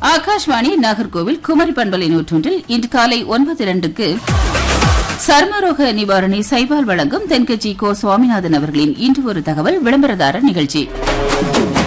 ஆகாஷ்வாணி நாகர்கோவில் குமரி பண்பலை 101 இன்று காலை 9:02க்கு சர்மரோக நிவாரணி சைபால் வழங்கும் தென்கட்சி கோ சுவாமிநாதன் அவர்களின் இன்று ஒரு தகவல் விளம்பரதாரர் நிகழ்ச்சி.